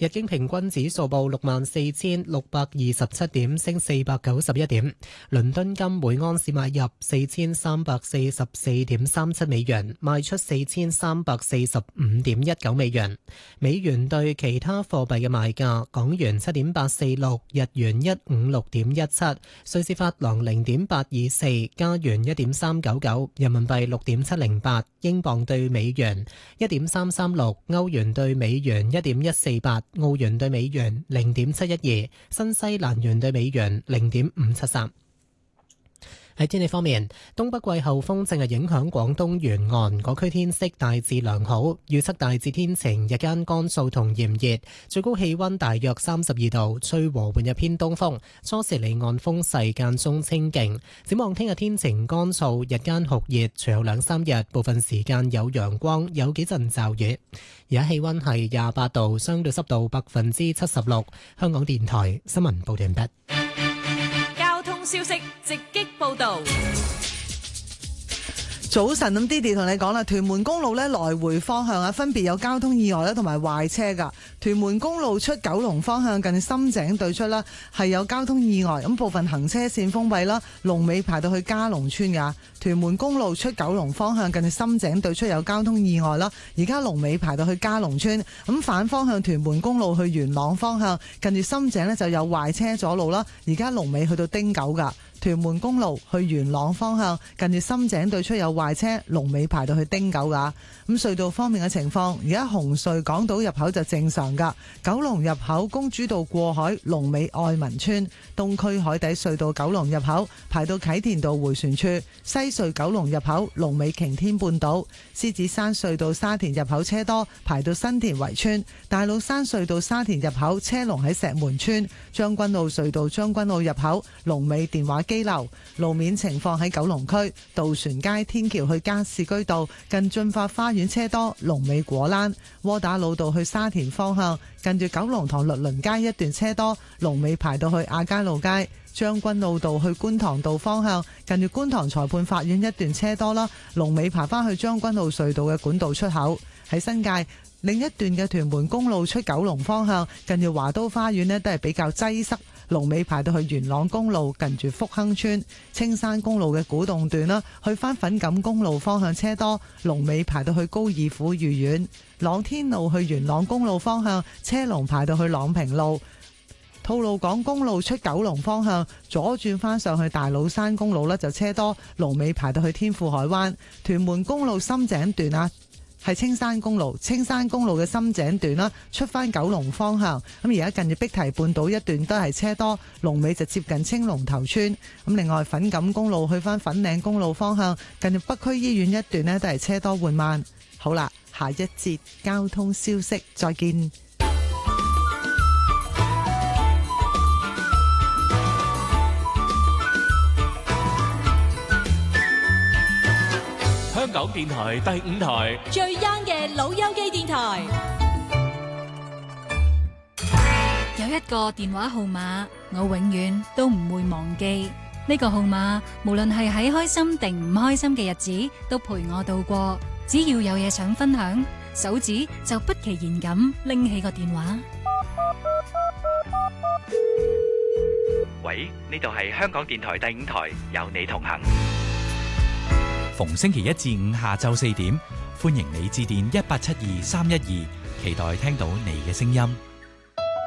日經平均指數報64,627點，升491點。倫敦金每盎司買入4344.37美元，賣出4345.19美元。美元對其他貨幣嘅賣價：港元7.846，日元156.17，瑞士法郎0.824，加元1.399，人民幣6.708，英鎊對美元1.336，歐元對美元1.148，澳元對美元0.712，新西蘭元對美元0.573。喺天氣方面，東北季候風正係影響廣東沿岸，嗰區天色大致良好，預測大致天晴，日間乾燥同炎熱，最高氣溫大約32度，吹和緩日偏東風，初時離岸風勢間中清勁。展望聽日天晴乾燥，日間酷熱，隨後2-3日部分時間有陽光，有幾陣驟雨。而家氣溫係28度，相對濕度76%。香港電台新聞報道完畢。 消息直擊報道。 早晨，咁 Didi 同你講啦，屯門公路咧來回方向啊，分別有交通意外啦，同埋壞車噶。屯門公路出九龍方向近深井對出啦，係有交通意外，咁部分行車線封閉啦，龍尾排到去嘉龍村噶。屯門公路出九龍方向近深井對出有交通意外啦，而家龍尾排到去嘉龍村。咁反方向屯門公路去元朗方向近住深井呢就有壞車阻路啦，而家龍尾去到汀九噶。屯門公路去元朗方向近住深井對出有壞車，龍尾排到去汀九噶。咁隧道方面嘅情況，而家紅隧港島入口就正常噶，九龍入口公主道過海，龍尾愛民村。東區海底隧道九龍入口排到啟田道回旋處，西隧九龍入口龍尾擎天半島。獅子山隧道沙田入口車多，排到新田圍村。大老山隧道沙田入口車龍喺石門村。將軍澳隧道將軍澳入口龍尾電話機樓。路面情況喺九龍區渡船街天橋去加士居道近駿發花園車多，龍尾果欄。窩打老道去沙田方向近住九龍塘律倫街一段車多，龍尾排到去亞皆老街。將軍澳道去觀塘道方向近住觀塘裁判法院一段車多啦，龍尾排返去將軍澳隧道嘅管道出口。喺新界另一段嘅屯門公路出九龍方向近住華都花園呢都係比較擠塞，龍尾排到去元朗公路近住福亨村。青山公路嘅古洞段啦，去返粉錦公路方向車多，龍尾排到去高爾夫御苑。朗天路去元朗公路方向車龍排到去朗平路。吐露港公路出九龍方向左轉返上去大老山公路呢就車多，龍尾排到去天富海灣。屯門公路深井段啊，係青山公路嘅深井段啦，出返九龍方向。咁而家近住碧堤半島一段都係車多，龍尾就接近青龍頭村。咁另外粉錦公路去返粉嶺公路方向近住北區醫院一段呢都係車多緩慢。好啦，下一節交通消息再見。 香港電台第5台最 young 嘅老友記電台， 有一個電話號碼我永遠都唔會忘記，呢個號碼無論係喺開心定唔開心嘅日子都陪我度過。只要有嘢想分享，手指就不其然咁拎起個電話。 喂，呢度係香港電台第5台，有你同行。 逢星期一至五下晝4點，歡迎你致電1872-312，期待聽到你嘅聲音。